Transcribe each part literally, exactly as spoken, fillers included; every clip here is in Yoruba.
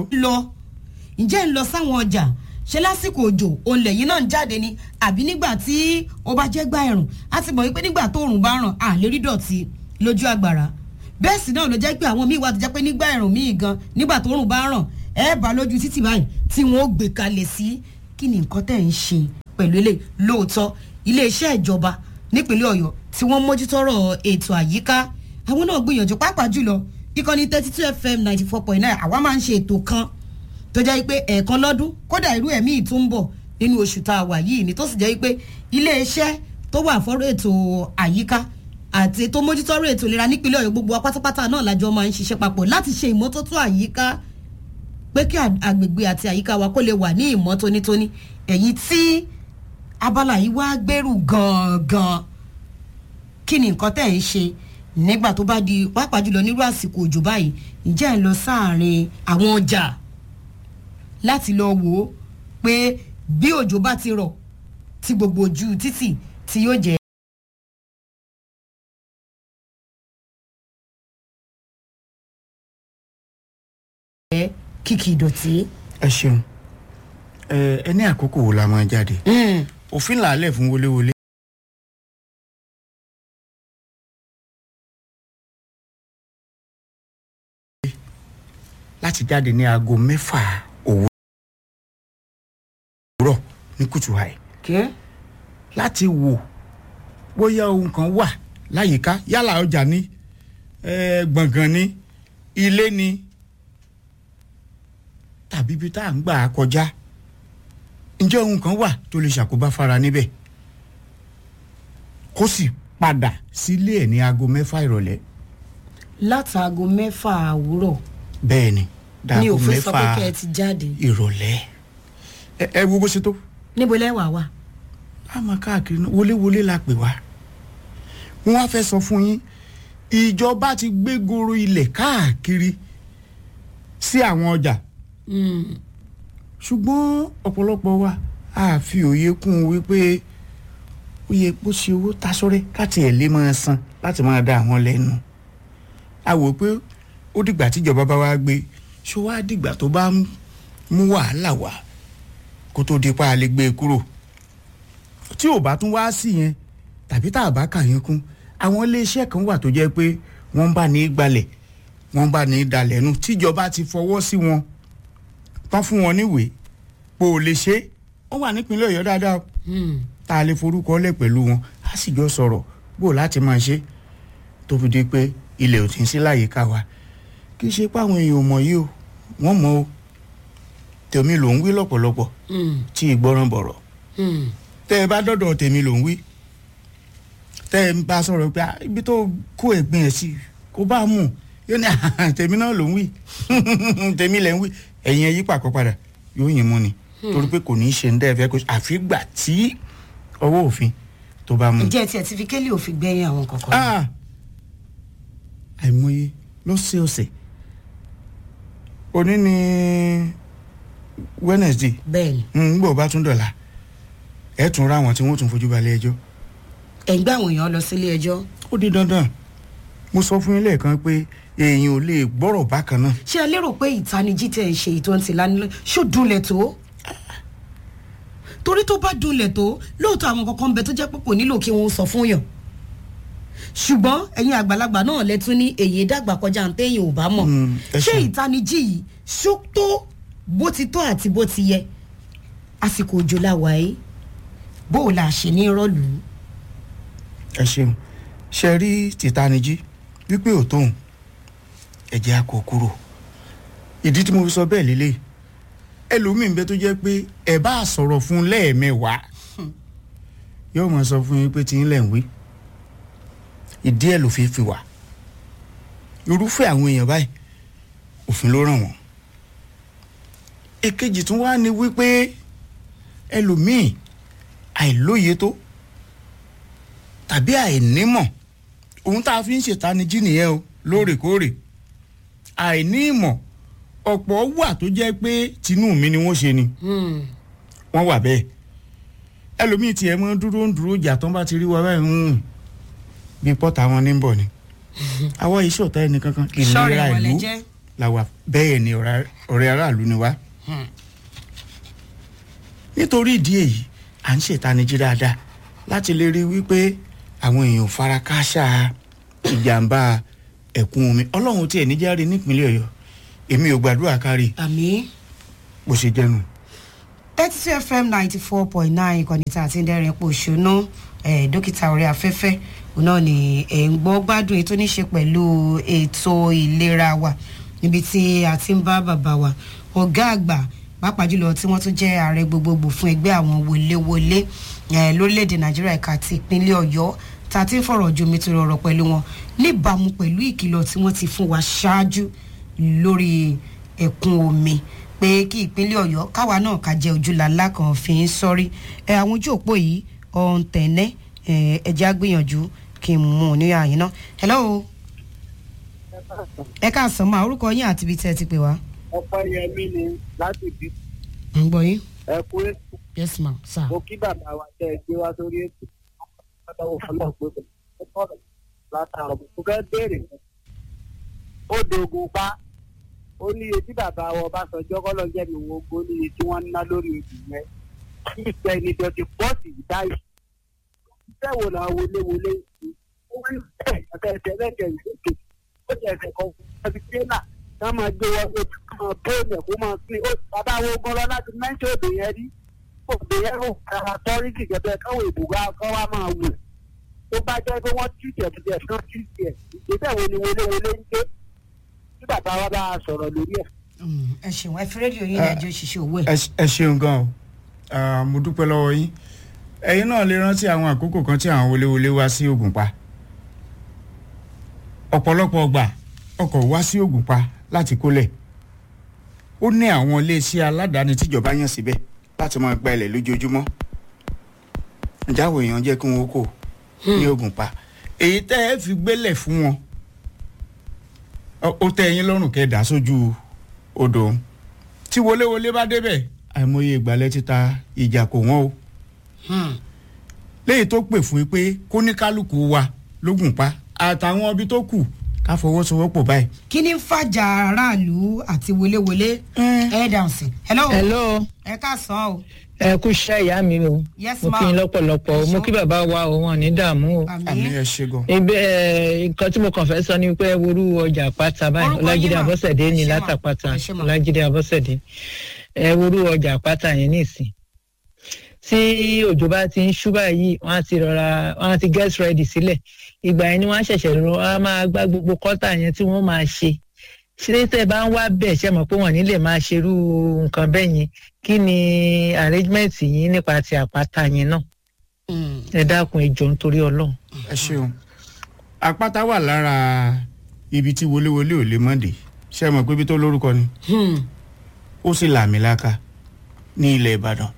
lọ ǹjẹ́ ń lọ sáwọn ọjà ṣe lásìkò òjò òun lẹ́yìn náà ń jáde ni àbí nígbà tí ó bá jẹ́ gbà ẹ̀rùn á ti mọ̀ wípé nígbà tó òrùn bá ràn á lè rí dọ̀tí lójú àgbàrá bẹ́ẹ̀ sì náà ló jẹ́ pé àwọn míì wà tó jẹ́ pé nígbà ẹ̀rùn míì gan nígbà tó òrùn bá ràn ẹ bá lójú títì báyìí tí wọ́n ó gbé kalẹ̀ sí kí ni nǹkan tẹ̀ ń ṣe pẹ̀lú ilé lóòótọ́ iléeṣẹ́ ìjọba nípínlẹ̀ Ọ̀yọ́ tí wọ́n mójútọ́rọ̀ ètò àyíká àwọn náà gbìyànjú pàápàá jùlọ ìkànnì thirty two F M ninety four point nine àwa máa ń ṣe ètò kan tó jẹ́ pé ẹ̀ẹ̀kan lọ́dún kódà irú ẹ̀mí ì tún ń bọ̀ nínú oṣù tá a wà yìí ni tó sì jẹ́ pé iléeṣẹ́ tó wà fọ́rọ̀ ètò àyíká àti tó mójútọ́rọ̀ ètò ìlera nípínlẹ̀ Ọ̀yọ́ gbogbo wa pátápátá náà lájọ máa ń ṣiṣẹ́ papọ̀ láti ṣe ìmọ́tótó àyíká pé kí agbègbè àti àyíká wa kó lè wà ní ìmọ́ tónítóní èyí tí abala yìí wá gbèrú gangan kí ni nǹkan tẹ̀ ń ṣe nígbà tó bá di pàápàá jùlọ nírú àsìkò òjò báyìí ǹjẹ́ ẹ̀ lọ sáàrin àwọn ọjà láti lọ wò ó pé bí òjò bá ti rọ̀ tí gbogbo ojú títì tí yóò jẹ́ kìkì ìdọ̀tí. ẹ ṣeun ẹ ní àkókò wo la máa jáde òfin làálẹ̀ fún wọléwọlé. láti jáde ní aago mẹ́fà òwúrọ̀ ní kùtù àì. láti wò bóyá ohun kan wà láyìíká yálà ọjà ní gbọ̀ngàn ní ilé ní tàbí ibi tá à ń gbà á kọjá ǹjẹ́ ohun kan wà tó lè ṣàkóbá fara níbẹ̀ kó sì padà sílé ẹ̀ ní aago mẹ́fà ìrọ̀lẹ́. látàago mẹ́fà òwúrọ̀ bẹ́ẹ̀ ni ní òfin sọ pé kẹ́ ẹ ti jáde ìrọ̀lẹ́ ẹ ẹ wo bó ṣe tó. níbo lẹ́wà wà. a máa káàkiri wọléwọlé la pè wá wọn wá fẹ́ sọ fún yín ìjọba ti gbé goro ilẹ̀ káàkiri sí àwọn ọjà ṣùgbọ́n ọ̀pọ̀lọpọ̀ wa a fi òye kún un wípé ó yẹ kó ṣe owó tasọ́rẹ́ láti ẹ̀ lè máa san láti máa dá àwọn lẹ́nu a wò pé ó dìgbà tíjọba bá wá gbé ṣó wá dìgbà tó bá mú wàhálà wá kó tó di pa a lè gbé e kúrò tí ò bá tún wá sí yẹn tàbí tá a bá kà yín kún àwọn iléeṣẹ́ kan wà tó jẹ́ pé wọ́n bá ní í gbalẹ̀ wọ́n bá ní í dalẹ̀ nù tíjọba ti fọwọ́ sí wọn tán fún wọn níwèé pò lè ṣe ó wà nípínlẹ̀ Ọ̀yọ́ dáadáa tá a lè forúkọ lẹ̀ pẹ̀lú wọn á sì jọ sọ̀rọ̀ bó láti máa ṣe tó fi di pé ilẹ̀ ò tí ń sí láyìíká wa kì í ṣe pé àwọn èèyàn ò mọ̀ yìí o wọ́n mọ̀ o tèmi ló ń wí lọ́pọ̀lọpọ̀ tí ìgbọràn bọ̀rọ̀ tẹ́ ẹ bá dọ́dọ̀ tèmi ló ń wí tẹ́ ẹ bá sọ̀rọ̀ pé ibi tó kó ẹ̀gbìn ẹ̀ sí kó bá mú yóò ní tèmi náà ló ń wí tèmi lẹ̀ ń wí ẹ̀yin ẹ yí pàkọ́ padà yóò yín mú ni torí pé kò ní í ṣe ń dẹ́ ẹ fẹ́ kó àfìgbà tí ọwọ́ òfin tó bá mú. ǹjẹ́ tiẹ̀ ti fi kélé òfin gbẹ̀yìn àwọn kọ̀ọ̀kan. àìmọye lọ́sẹ̀ọ̀sẹ̀ òní ni Wednesday bẹ́ẹ̀ni ń gbọ́ bá tún dọ̀la ẹ̀ tún ra àwọn tí wọ́n tún fojú balẹ̀ ẹjọ́. ẹ̀ ń gbé àwọn èèyàn lọ sílé ẹjọ́. ó di dandan mo sọ fún yín lẹ́ẹ̀kan pé èèyàn ò lè gbọ́rọ̀ bákan náà. ṣé ẹ lérò pé ìtanijí tẹ̀ ń ṣe ìtọ́ ti lánilẹ́ ṣó dunlẹ̀ tó? torí tó bá dunlẹ̀ tó lóòótọ́ àwọn kankan ń bẹ tó jẹ́ pé kò nílò kí wọ́n sọ fún yàn ṣùgbọ́n ẹ̀yin àgbàlagbà náà lẹ́tún ní èyí dàgbà kọjá ń téèyàn ò bá mọ̀ ṣé ìtanijí yìí ṣó tó bó ti tó àti bó ti yẹ àsìkò òjò la wà yìí bó o là ṣe ní rọ́ọ̀lù. ẹ ṣeun ṣe rí tìtanijí wípé ò tóun ẹ̀jẹ̀ a kò kúrò ìdí tí mo fi sọ bẹ́ẹ̀ lélẹ̀ ẹlòmíín bẹ tó jẹ́ pé ẹ bá sọ̀rọ̀ fún lẹ́ẹ̀mẹ́wàá yóò máa sọ fún yín pé tí ń lẹ̀ ń wí ìdí ẹ̀ ló fi fi wà irúfẹ́ àwọn èèyàn báyìí òfin ló ràn wọ́n èkejì tún wá ní wípé ẹlòmíín àìlóye tó tàbí àìnímọ̀ ohun tá a fi ń ṣètanijí nìyẹn o lóòrèkóòrè àìní ìmọ̀ ọ̀pọ̀ wà tó jẹ́ pé tinú mi ni wọ́n ṣe ni wọ́n wà bẹ́ẹ̀ ẹlòmíì tiẹ̀ mọ́ dúró ń dúró jà tán bá ti rí wa báyìí bí pọ́tà wọn ní bọ̀ ni àwọn iṣẹ́ ọ̀tá ẹni kankan ìlera ìlú làwà bẹ́ẹ̀ ni ọ̀rẹ́ aráàlú ni wá. nítorí ìdí èyí à ń ṣètanijí dáadáa láti lè rí wípé àwọn èèyàn fara kááṣá ìjàmbá ẹ̀kún omi ọlọ́run tí ẹ̀ níjà rí nípínlẹ̀ ọ̀yọ́ èmi ò gbàdúrà kárí. àmín. bó ṣe jẹ́nu. thirty two f m ninety four point nine ìkànnì tá a ti ń dẹ́rìn pò ṣóná dókítà orí afẹ́fẹ́ náà ni ẹ̀ ń gbọ́ gbádùn ètò níṣe pẹ̀lú ètò ìlera wa níbi tí a ti ń bá bàbá wa ọ̀gá àgbà pàápàá jùlọ tí wọ́n tún jẹ́ ààrẹ gbogbogbò fún ẹgbẹ́ àwọn wọléwọlé lórílẹ̀‐èdè nàìjíríà ẹ̀ka ti ìpínlẹ̀ ọ̀yọ́ tá a ti ń fọ̀rọ̀ jomi tó rọrọ̀ pẹ̀lú wọn níbàámu pẹ̀lú ìkìlọ̀ tí wọ́n ti fún wa ṣáájú lórí ẹ̀kún omi pé kí ìpínlẹ̀ ọ̀yọ́ káwa náà ká jẹ́ ojúlàlá kan fi ń sọ́rí ẹ àwọn ojú òpó yìí ọ̀hún tẹ̀lé ẹ̀jẹ̀ á gbìyànjú kí n mú un ní àyín náà. hello ẹ káàsán máa orúkọ yín àti ibi tí ẹ ti pè wá. ọpẹ́ yẹmí ni láti bí. ń gbọ́ yín. ẹ kú ètò. yes ma sir. mo kí bàbá wa tẹ ẹ gbé wá sórí ètò. ọlọ́wọ́ fọlọ́ pé kò tó tọ̀rọ̀ látàrọ̀ mo fẹ́ béèrè. ó dogun pa ó ní iye tí bàbá wa Ọbásanjọ́ kọ́lọ́ jẹ́ mi wo ó ní iye tí wọ́n ń ná lórí ìlú yẹn. kí ìgbẹ́ ni dọ̀tí pọ́ọ̀sì yìí dáì. iṣẹ́ wo làwọn wọléwọlé yìí. ó ń bẹ̀ ẹ̀fẹ̀ ẹ̀fẹ̀ ẹ̀fẹ̀ ìgbésẹ̀ ó jẹ́ ẹ̀fẹ̀ kan fún ẹ̀fẹ̀ ká máa gbé wọn lójú ká máa bóyá kó máa pín ó bàbá wo gbọ́dọ̀ láti mẹ́ńtì òde yẹn rí òde yẹn rò ara tọ́ríkì gẹ́gẹ́ káwọn ìbùgbà kan wá máa wò tó bá jẹ́ pé wọ́n tìtì ẹ̀ tìtì ẹ̀ kan tìtì ẹ̀ ìgbésẹ̀ wo ni wọléwọlé ń gbé tí bàbá wa bá a sọ̀rọ̀ lórí ẹ̀. ẹ ṣeun ẹ fi rédíò yín ẹjọ́ ṣiṣẹ́ owó ẹ̀. ẹ ṣeun gan o mo dúpẹ́ lọ́wọ́ yín ẹ̀yin náà lè rántí àwọn àkókò kan tí àwọn wọléwọlé wá sí Ògùnpa ọ̀pọ̀lọpọ̀ ọgbà ọkọ̀ wá sí Ògùnpa láti kólẹ̀ ó ní àwọn iléeṣẹ́ aládàáni tíjọba yàn síbẹ̀ láti máa gba ilẹ̀ lójoojúmọ́ ìjáwó èèyàn jẹ́ kí wọ́n kó ní Ògùnpa èyí tẹ́ ẹ fi gbélẹ̀ fún wọn ó tẹ́ ẹ̀yin lọ́rùn kẹ́ẹ̀dá sójú odò tí wọléwọlé bá débẹ̀ àìmọye ìgbàlẹ̀ títa ìjà kò wọ́n o léyìí tó pè fún pé kóníkálukú wa lógùnpa àtàwọn ibi tó kù ká fọwọ́sowọ́pọ̀ báyìí. kí ni fàjà aráàlú àti wọléwọlé ẹ dáhùn sí. hello. hello. ẹ káàsán o. ẹ kú iṣẹ́ ìyá mi o. yes mo ma. kí n lọ́pọ̀lọpọ̀ o mo kí bàbá wa o wọn ní dààmú o. àmì ẹ ṣe gan. ibi ẹ nǹkan tí mo kàn fẹ́ sọ ni pé worú ọjà àpáta báyìí ọlájídé abọ́sẹ̀dé ní látàpáta ọlájídé abọ́sẹ̀dé ẹ worú ọjà àpáta yẹn nísìn tí òjò bá ti ń ṣú báyìí wọ́n á ti rọra wọ́n á ti get ready sílẹ̀ ìgbà yẹn ni wọ́n á ṣẹ̀ṣẹ̀ rọ á máa gbá gbogbo kọ́tà yẹn tí wọ́n máa ṣe ṣé tẹ́ bá ń wá bẹ̀ ṣe mọ̀ pé wọ́n ní lè máa ṣerú nǹkan bẹ́ẹ̀ yẹn kí ni arrangement yín nípa ti àpáta yẹn náà ẹ dákun ẹ jọ̀ọ́ nítorí Ọlọ́run. ẹ ṣeun àpáta wà lára ibi tí wọléwọlé ò lè mọ̀dé ṣe mọ̀ pé ibi tó lórúkọ ni ó sì làmìlaka ní ilẹ̀ Ìbàdàn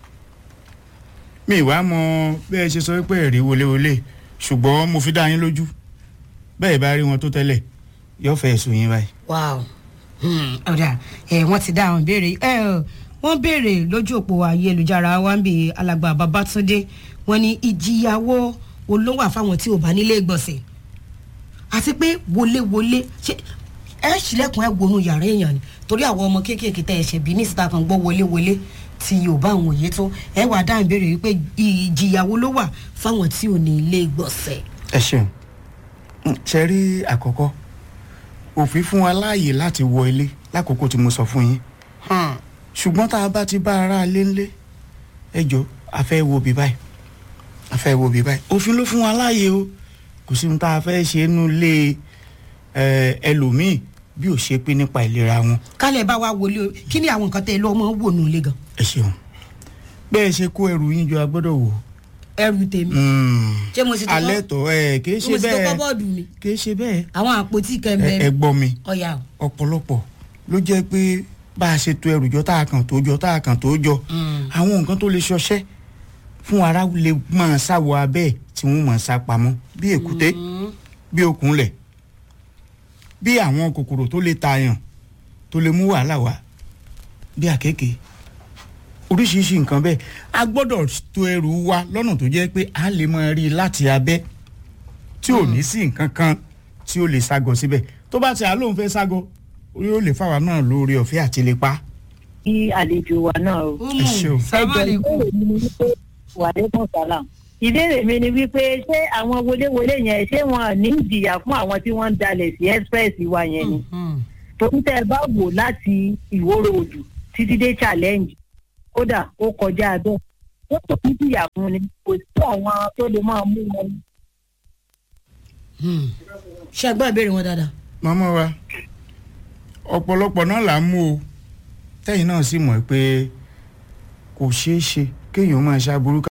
mi ìwà mọ bẹ́ẹ̀ ṣe sọ pé ẹ̀rí wọléwọlé ṣùgbọ́n mo fi dá yín lójú bẹ́ẹ̀ bá rí wọn tó tẹ́lẹ̀ yóò fẹ́ sùn yín báyìí. wow ọ̀dà ẹ̀ wọ́n ti dá àwọn ìbéèrè ẹ̀ wọ́n béèrè lójú òpó ayélujára wa ń bi alàgbà Babátúndé wọ́n ní ìjìyàwó olówó àfáwọn tí ò bá nílé ìgbọ̀nsẹ̀ àti pé wọléwọlé ṣe ẹ ṣílẹ̀kùn ẹ wọnú yàrá èèyàn ni torí àwọn ọmọ kéékèèké tẹ ẹ̀ṣẹ̀ bí ní síta kan gbọ́ wọléwọlé tí yóò bá àwọn òye tó ẹ wà dá ìbéèrè wípé ìjìyàwó ló wà fáwọn tí ò ní ilé ìgbọ̀nsẹ̀. ẹ ṣeun ṣe rí àkọ́kọ́ òfin fún wa láàyè láti wọ ilé lákòókò tí mo sọ fún yín ṣùgbọ́n tá a bá ti bá ara lé ńlé ẹ jọ a fẹ́ wo bí báyìí a fẹ́ wo bí báyìí òfin ló fún wa láàyè o kò sí ohun tá a fẹ́ ṣe nínú ilé ẹlòmíì bí ò ṣe pé nípa ìlera wọn. kálẹ̀ bá wa wọlé o kí ni àwọn nǹkan tẹ́ ẹ lọ́mọ wò nù ilé gan. ẹ ṣeun bẹ́ẹ̀ ṣe kó ẹrù yín jọ a gbọ́dọ̀ wò. ẹrù tèmi. ṣé mo sì tó kọ́ alẹ́ tọ́ ẹ kì í ṣe bẹ́ẹ̀ mo sì tó kọ́ bọ́ọ̀dù mi. kì í ṣe bẹ́ẹ̀. àwọn àpótí kẹ́ńbẹ́. ẹ gbọ́ mi ọ̀yà o. ọ̀pọ̀lọpọ̀ ló jẹ́ pé bá a ṣe to ẹrù jọ tá a kàn tó jọ tá a kàn tó jọ àwọn nǹkan tó lè ṣọṣẹ́ fún ara lè máa sáwọ abẹ́ tí wọ́n máa sá pamọ́ bí èkúté bí okùnlẹ̀ bí àwọn kòkòrò tó lè tààyàn tó lè mú wàhálà wá bí àkékè oríṣiríṣi nǹkan bẹ́ẹ̀ a gbọ́dọ̀ to ẹrù wa lọ́nà tó jẹ́ pé a lè máa rí i láti abẹ́ tí ò ní sí nǹkan kan tí ó lè ságọ síbẹ̀ tó bá ti à lóun fẹ́ ságọ yóò lè fáwa náà lórí ọ̀fẹ́ àti lè pa. kí àlejò wa náà o. umu sàmàlẹ́kùn. wàlẹ́kùn sálàm. ìbéèrè mi ni wípé ṣé àwọn wọléwọlé yẹn ṣé wọn ní ìjìyà fún àwọn tí wọ́n ń dalẹ̀ sí express wa yẹn ni. torí tẹ́ ẹ bá wò láti ìwòrò òdù títí dé challenge kódà ó kọjá bẹ́ẹ̀ ó tó ní ìjìyà fún ni kò sí àwọn tó lè máa mú wọn. ṣé ẹgbẹ́ ìbéèrè wọn dáadáa. màmá wa ọ̀pọ̀lọpọ̀ náà là ń mú o tẹ́yìn náà sì mọ̀ pé kò ṣeé ṣe kéèyàn máa ṣàbúrú